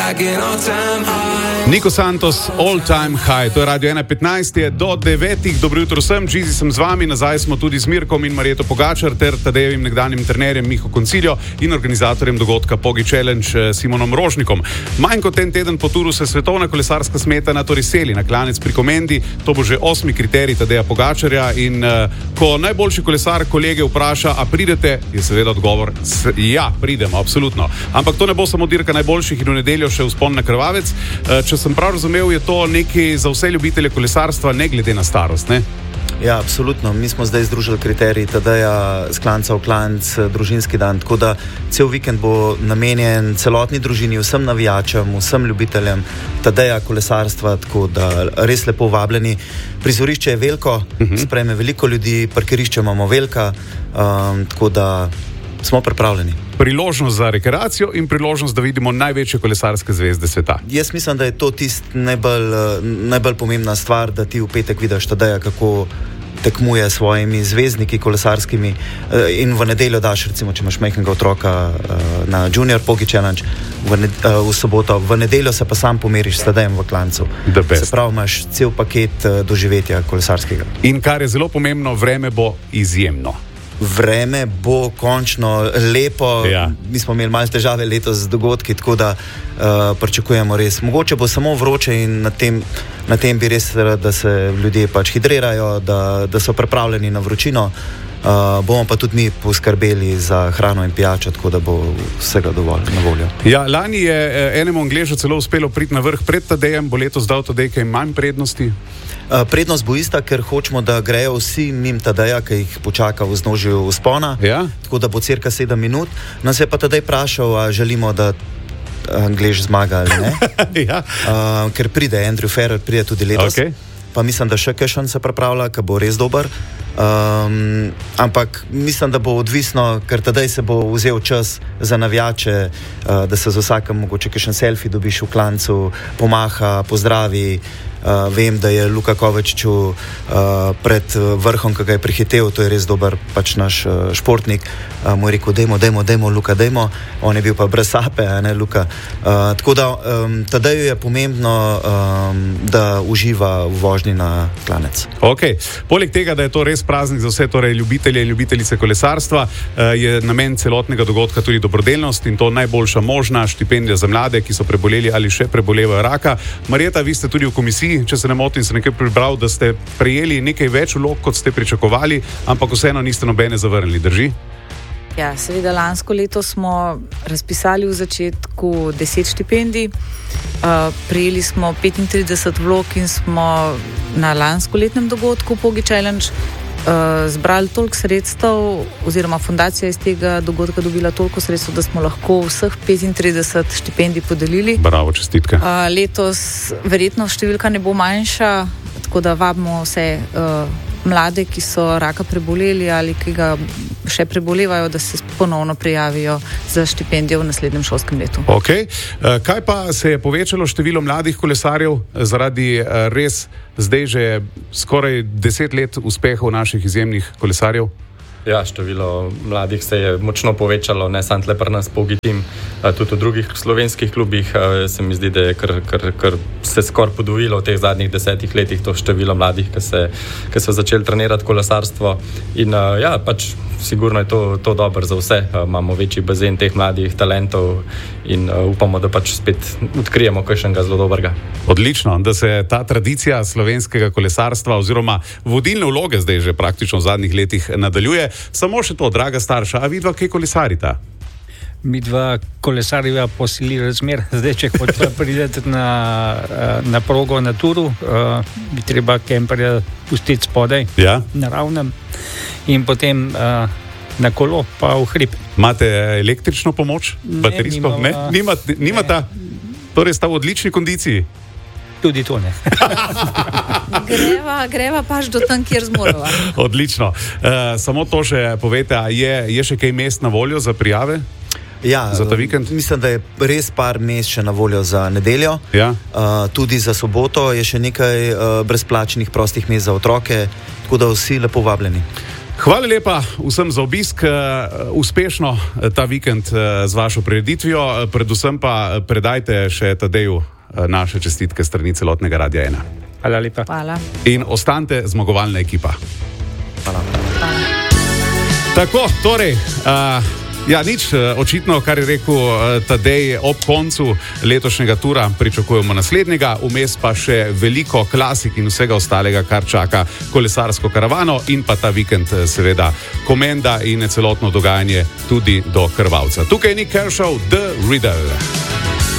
Niko Santos, All Time High, to je Radio 1.15, je do 9. Dobro jutro vsem, Džizi sem z vami, nazaj smo tudi z Mirkom in Marjeto Pogačar ter Tadejevim nekdanjim trenerjem Miho Konciljo in organizatorjem dogodka Pogi Challenge Simonom Rožnikom. Manj kot en teden po turu se svetovna kolesarska smetana torej seli na klanec pri Komendi, to bo že 8. kriterij Tadeja Pogačarja in ko najboljši kolesar kolege vpraša, a pridete, je seveda odgovor, ja, pridemo, absolutno. Ampak to ne bo samo dirka najboljših in v nedeljo še vzpon na Krvavec. Če sem prav razumel, je to nekaj za vse ljubitelje kolesarstva, ne glede na starost, ne? Ja, absolutno. Mi smo zdaj združili kriterij Tadeja s klanca v klanc, družinski dan, tako da cel vikend bo namenjen celotni družini, vsem navijačem, vsem ljubiteljem Tadeja kolesarstva, tako da res lepo vabljeni. Prizorišče je veliko, sprejme veliko ljudi, parkirišče imamo velika, tako da smo pripravljeni. Priložnost za rekreacijo in priložnost, da vidimo največje kolesarske zvezde sveta. Jaz mislim, da je to tist najbolj pomembna stvar, da ti v petek vidiš Tadeja, kako tekmuje s svojimi zvezdniki kolesarskimi in v nedeljo daš, recimo, če imaš majhnega otroka na Junior Pogi Challenge v soboto, v nedeljo se pa sam pomeriš s Tadejem v klancu. Se pravi, imaš cel paket doživetja kolesarskega. In kar je zelo pomembno, vreme bo izjemno. Vreme bo končno lepo, ja. Mi smo imeli malo težave letos z dogodki, tako da pričakujemo res. Mogoče bo samo vroče in na tem bi res, da se ljudje pač hidrirajo, da so pripravljeni na vročino. Bomo pa tudi mi poskrbeli za hrano in pijačo, tako da bo vsega dovolj na voljo. Ja, lani je enemu Angležu celo uspelo priti na vrh pred Tadejem, bo letos dal Tadej kaj manj prednosti? Prednost bo ista, ker hočemo, da grejo vsi mimo Tadeja, ki jih počaka v vznožju vzpona, ja? Tako da bo cirka 7 minut. Nas je pa Tadej vprašal, a želimo, da Anglež zmaga ali ne. Ja. Ker pride Andrew Ferrer, pride tudi letos. Okay. Pa mislim, da še kakšen se pripravlja, ki bo res dober. Ampak mislim, da bo odvisno, ker Tadej se bo vzel čas za navijače, da se z vsakem mogoče kakšen selfie dobiš v klancu, pomaha, pozdravi. Vem, da je Luka Kovačiču pred vrhom, ki ga je prihitev, to je res dober pač naš športnik, mu je rekel, dajmo, Luka, dajmo, on je bil pa brez sape, ne Luka. Tako da Tadeju je pomembno, da uživa v vožnji na klanec. Ok, poleg tega, da je to res praznik za vse, torej ljubitelje in ljubitelice kolesarstva, je namen celotnega dogodka tudi dobrodelnost in to najboljša možna štipendija za mlade, ki so preboleli ali še prebolevajo raka. Marjeta, vi ste tudi v komisiji, če se ne motim, sem nekaj prebral, da ste prejeli nekaj več vlog, kot ste pričakovali, ampak vseeno niste nobene zavrnili, drži? Ja, seveda lansko leto smo razpisali v začetku 10 štipendij, prejeli smo 35 vlog in smo na lanskoletnem dogodku Pogi Challenge zbrali toliko sredstev, oziroma fundacija iz tega dogodka dobila toliko sredstev, da smo lahko vseh 35 štipendij podelili. Bravo, čestitke. Letos verjetno številka ne bo manjša, tako da vabimo vse mlade, ki so raka preboleli ali ki ga še prebolevajo, da se ponovno prijavijo za štipendijo v naslednjem šolskem letu. Ok. Kaj pa se je povečalo število mladih kolesarjev zaradi res zdaj že skoraj 10 let uspehov naših izjemnih kolesarjev? Ja, število mladih se je močno povečalo, ne samo tle pri nas Pogi Team, tudi v drugih slovenskih klubih. Se mi zdi, da je kar se skoraj podvojilo v teh zadnjih 10 letih to število mladih, ki so začeli trenirati kolesarstvo. In ja, pač sigurno je to dobro za vse. Imamo večji bazen teh mladih talentov in upamo, da pač spet odkrijemo kakšnega zelo dobrega. Odlično, da se ta tradicija slovenskega kolesarstva oziroma vodilne vloge zdaj že praktično v zadnjih letih nadaljuje. Samo še to, draga starša, a vidva kaj kolesarita? Mi dva kolesarja posili razmer. Zdaj, če hočete prideti na progo, na turu, bi treba kemperja pustiti spodaj, ja, na ravnem in potem na kolo pa v hrib. Imate električno pomoč? Baterijsko? Ne? Nimata? Torej sta v odlični kondiciji? Tudi to ne. Greva pač do tam, kjer zmorava. Odlično. Samo to še povete, je še kaj mest na voljo za prijave? Ja, za ta vikend? Mislim, da je res par mest še na voljo za nedeljo. Ja. Tudi za soboto je še nekaj brezplačnih prostih mest za otroke, tako da vsi lepo vabljeni. Hvala lepa vsem za obisk, uspešno ta vikend z vašo prireditvijo, predvsem pa predajte še Tadeju naše čestitke strani celotnega Radia 1. Hvala lepa. Hvala. In ostanite zmagovalna ekipa. Hvala. Tako, torej, nič očitno, kar je rekel Tadej ob koncu letošnjega tura, pričakujemo naslednjega, vmes pa še veliko klasik in vsega ostalega, kar čaka kolesarsko karavano in pa ta vikend seveda Komenda in celotno dogajanje tudi do Krvavca. Tukaj je Nick Kershaw, The Riddle.